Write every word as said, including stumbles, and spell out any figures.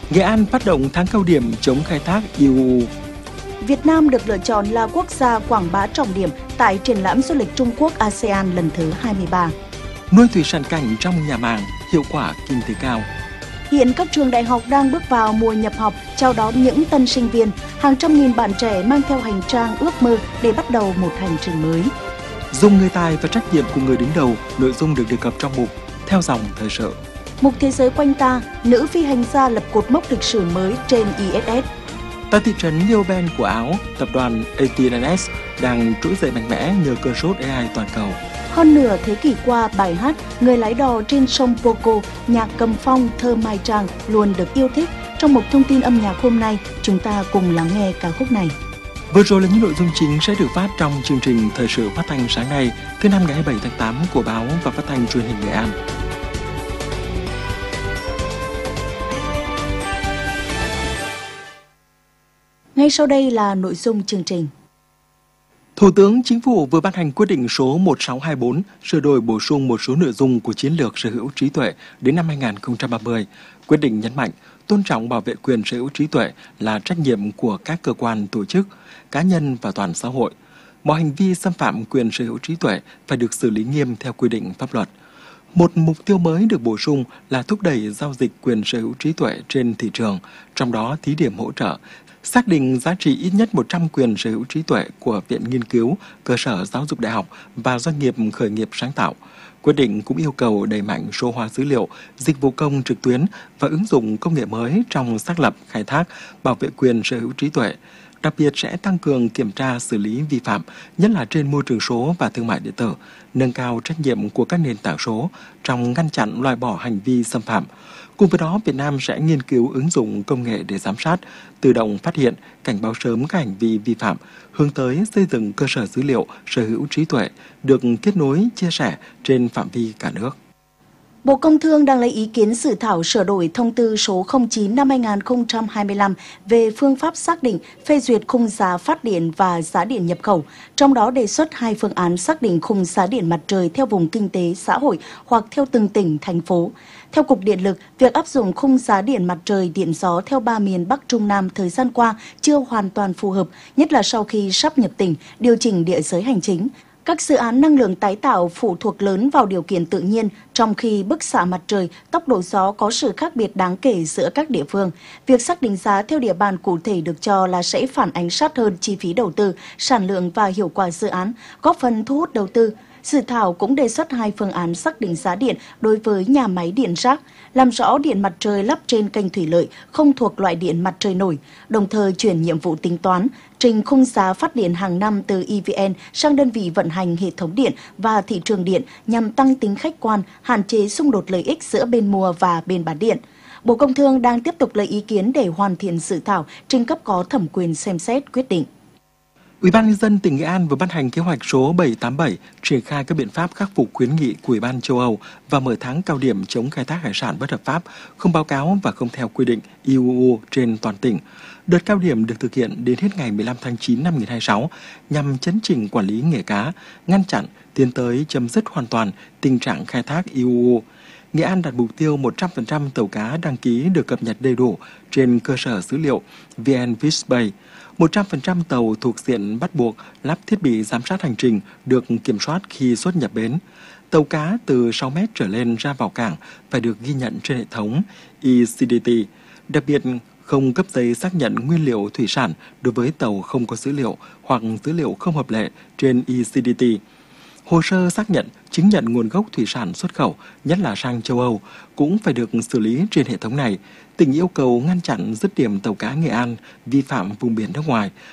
Nghệ An phát động tháng cao điểm chống khai thác i u u. Việt Nam được lựa chọn là quốc gia quảng bá trọng điểm tại triển lãm du lịch Trung Quốc a sê an lần thứ hai mươi ba. Nuôi thủy sản cảnh trong nhà màng, hiệu quả kinh tế cao. Hiện các trường đại học đang bước vào mùa nhập học, chào đón những tân sinh viên. Hàng trăm nghìn bạn trẻ mang theo hành trang ước mơ để bắt đầu một hành trình mới. Dùng người tài và trách nhiệm của người đứng đầu, nội dung được đề cập trong mục Theo dòng thời sự. Mục Thế giới quanh ta, nữ phi hành gia lập cột mốc lịch sử mới trên i ét ét. Tại thị trấn Liuben của Áo, tập đoàn a tê en ét đang trỗi dậy mạnh mẽ nhờ cơn sốt a i toàn cầu. Hơn nửa thế kỷ qua, bài hát Người lái đò trên sông Poco, nhạc Cầm Phong, thơ Mai Trang luôn được yêu thích. Trong một thông tin âm nhạc hôm nay, chúng ta cùng lắng nghe ca khúc này. Vừa rồi là những nội dung chính sẽ được phát trong chương trình Thời sự phát thanh sáng nay, thứ năm ngày hai mươi bảy tháng tám của Báo và Phát thanh Truyền hình Nghệ An. Ngay sau đây là nội dung chương trình. Thủ tướng Chính phủ vừa ban hành quyết định số một sáu hai bốn sửa đổi bổ sung một số nội dung của chiến lược sở hữu trí tuệ đến năm hai nghìn không trăm ba mươi. Quyết định nhấn mạnh tôn trọng bảo vệ quyền sở hữu trí tuệ là trách nhiệm của các cơ quan, tổ chức, cá nhân và toàn xã hội. Mọi hành vi xâm phạm quyền sở hữu trí tuệ phải được xử lý nghiêm theo quy định pháp luật. Một mục tiêu mới được bổ sung là thúc đẩy giao dịch quyền sở hữu trí tuệ trên thị trường, trong đó thí điểm hỗ trợ xác định giá trị ít nhất một trăm quyền sở hữu trí tuệ của viện nghiên cứu, cơ sở giáo dục đại học và doanh nghiệp khởi nghiệp sáng tạo. Quyết định cũng yêu cầu đẩy mạnh số hóa dữ liệu, dịch vụ công trực tuyến và ứng dụng công nghệ mới trong xác lập, khai thác, bảo vệ quyền sở hữu trí tuệ. Đặc biệt sẽ tăng cường kiểm tra xử lý vi phạm, nhất là trên môi trường số và thương mại điện tử, nâng cao trách nhiệm của các nền tảng số trong ngăn chặn loại bỏ hành vi xâm phạm. Cùng với đó, Việt Nam sẽ nghiên cứu ứng dụng công nghệ để giám sát, tự động phát hiện, cảnh báo sớm các hành vi vi phạm, hướng tới xây dựng cơ sở dữ liệu sở hữu trí tuệ được kết nối, chia sẻ trên phạm vi cả nước. Bộ Công Thương đang lấy ý kiến dự thảo sửa đổi thông tư số không chín năm hai nghìn không trăm hai mươi lăm về phương pháp xác định, phê duyệt khung giá phát điện và giá điện nhập khẩu, trong đó đề xuất hai phương án xác định khung giá điện mặt trời theo vùng kinh tế xã hội hoặc theo từng tỉnh, thành phố. Theo Cục Điện lực, việc áp dụng khung giá điện mặt trời, điện gió theo ba miền Bắc Trung Nam thời gian qua chưa hoàn toàn phù hợp, nhất là sau khi sắp nhập tỉnh, điều chỉnh địa giới hành chính. Các dự án năng lượng tái tạo phụ thuộc lớn vào điều kiện tự nhiên, trong khi bức xạ mặt trời, tốc độ gió có sự khác biệt đáng kể giữa các địa phương. Việc xác định giá theo địa bàn cụ thể được cho là sẽ phản ánh sát hơn chi phí đầu tư, sản lượng và hiệu quả dự án, góp phần thu hút đầu tư. Dự thảo cũng đề xuất hai phương án xác định giá điện đối với nhà máy điện rác, làm rõ điện mặt trời lắp trên kênh thủy lợi không thuộc loại điện mặt trời nổi, đồng thời chuyển nhiệm vụ tính toán, trình khung giá phát điện hàng năm từ e vê en sang đơn vị vận hành hệ thống điện và thị trường điện nhằm tăng tính khách quan, hạn chế xung đột lợi ích giữa bên mua và bên bán điện. Bộ Công Thương đang tiếp tục lấy ý kiến để hoàn thiện dự thảo, trình cấp có thẩm quyền xem xét quyết định. Ủy ban nhân dân tỉnh Nghệ An vừa ban hành kế hoạch số bảy tám bảy triển khai các biện pháp khắc phục khuyến nghị của Ủy ban châu Âu và mở tháng cao điểm chống khai thác hải sản bất hợp pháp, không báo cáo và không theo quy định i u u trên toàn tỉnh. Đợt cao điểm được thực hiện đến hết ngày mười lăm tháng chín năm hai nghìn không trăm hai mươi sáu nhằm chấn chỉnh quản lý nghề cá, ngăn chặn, tiến tới chấm dứt hoàn toàn tình trạng khai thác i u u. Nghệ An đặt mục tiêu một trăm phần trăm tàu cá đăng ký được cập nhật đầy đủ trên cơ sở dữ liệu vê en Fishbay. một trăm phần trăm tàu thuộc diện bắt buộc lắp thiết bị giám sát hành trình được kiểm soát khi xuất nhập bến. Tàu cá từ sáu mét trở lên ra vào cảng phải được ghi nhận trên hệ thống e xê đê tê. Đặc biệt, không cấp giấy xác nhận nguyên liệu thủy sản đối với tàu không có dữ liệu hoặc dữ liệu không hợp lệ trên e xê đê tê. Hồ sơ xác nhận, chứng nhận nguồn gốc thủy sản xuất khẩu, nhất là sang châu Âu, cũng phải được xử lý trên hệ thống này. Tỉnh yêu cầu ngăn chặn dứt điểm tàu cá Nghệ An vi phạm vùng biển nước ngoài,